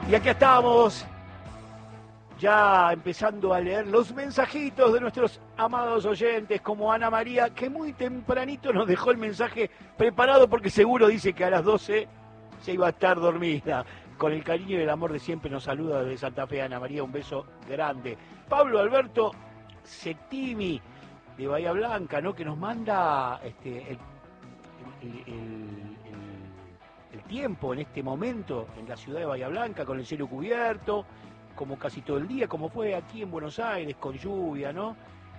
Y aquí estamos, ya empezando a leer los mensajitos de nuestros amados oyentes, como Ana María, que muy tempranito nos dejó el mensaje preparado porque seguro dice que a las 12 se iba a estar dormida. Con el cariño y el amor de siempre nos saluda desde Santa Fe, Ana María, un beso grande. Pablo Alberto Setimi, de Bahía Blanca, ¿no? Que nos manda el tiempo en este momento en la ciudad de Bahía Blanca, con el cielo cubierto, como casi todo el día, como fue aquí en Buenos Aires, con lluvia, ¿no?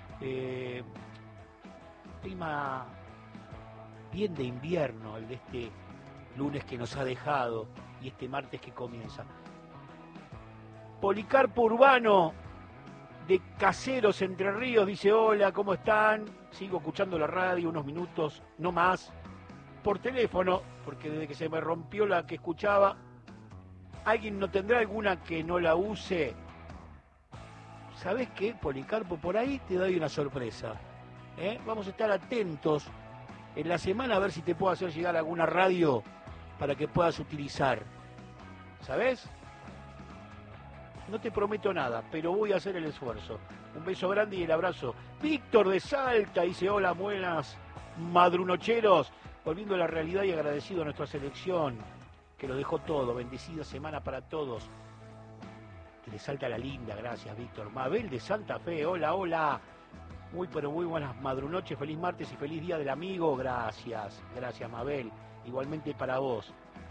Clima bien de invierno, el de este lunes que nos ha dejado y este martes que comienza. Policarpo Urbano, de Caseros, Entre Ríos, dice: hola, ¿cómo están? Sigo escuchando la radio unos minutos, no más, por teléfono, porque desde que se me rompió la que escuchaba. ¿Alguien no tendrá alguna que no la use? ¿Sabés qué, Policarpo? Por ahí te doy una sorpresa. Vamos a estar atentos en la semana a ver si te puedo hacer llegar alguna radio para que puedas utilizar. ¿Sabés? No te prometo nada, pero voy a hacer el esfuerzo. Un beso grande y el abrazo. Víctor de Salta dice: hola, buenas madrunocheros. Volviendo a la realidad y agradecido a nuestra selección, que lo dejó todo. Bendecida semana para todos. De Salta la linda, gracias, Víctor. Mabel de Santa Fe, hola, hola. Muy, pero muy buenas madrunoches, feliz martes y feliz día del amigo. Gracias, gracias, Mabel. Igualmente para vos.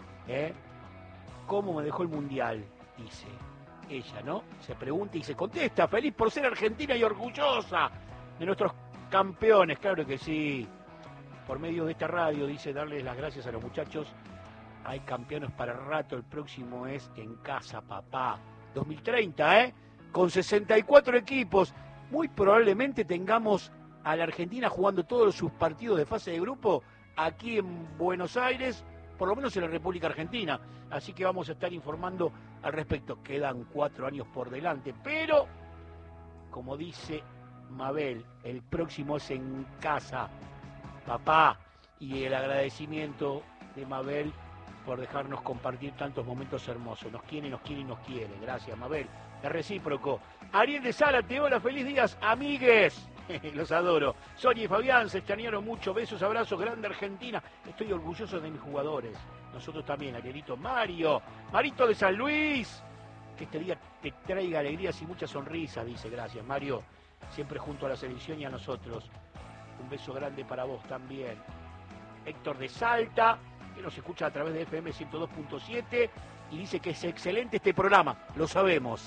¿Cómo me dejó el mundial? Dice ella, ¿no? Se pregunta y se contesta: feliz por ser argentina y orgullosa de nuestros campeones. Claro que sí. Por medio de esta radio, dice, darles las gracias a los muchachos. Hay campeones para rato, el próximo es en casa, papá. 2030, con 64 equipos. Muy probablemente tengamos a la Argentina jugando todos sus partidos de fase de grupo aquí en Buenos Aires, por lo menos en la República Argentina. Así que vamos a estar informando al respecto. Quedan 4 años por delante, pero, como dice Mabel, el próximo es en casa, papá. Y el agradecimiento de Mabel por dejarnos compartir tantos momentos hermosos. Nos quiere, nos quiere y nos quiere. Gracias, Mabel. Es recíproco. Ariel de Zárate, hola, feliz días, amigues. Los adoro. Sonia y Fabián se extrañaron mucho. Besos, abrazos, grande Argentina. Estoy orgulloso de mis jugadores. Nosotros también, Arielito. Mario, Marito de San Luis. Que este día te traiga alegrías y muchas sonrisas, dice. Gracias, Mario. Siempre junto a la selección y a nosotros. Un beso grande para vos también. Héctor de Salta, que nos escucha a través de FM 102.7 y dice que es excelente este programa. Lo sabemos.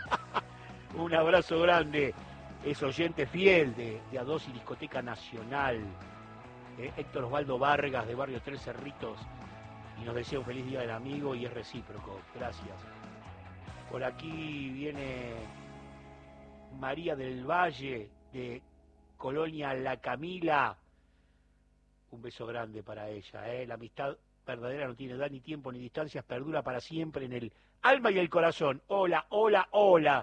Un abrazo grande. Es oyente fiel de A2 y Discoteca Nacional. Héctor Osvaldo Vargas, de Barrio Tres Cerritos. Y nos desea un feliz día del amigo y es recíproco. Gracias. Por aquí viene María del Valle, de Colonia La Camila. Un beso grande para ella. La amistad verdadera no tiene edad, ni tiempo, ni distancias. Perdura para siempre en el alma y el corazón. Hola, hola, hola.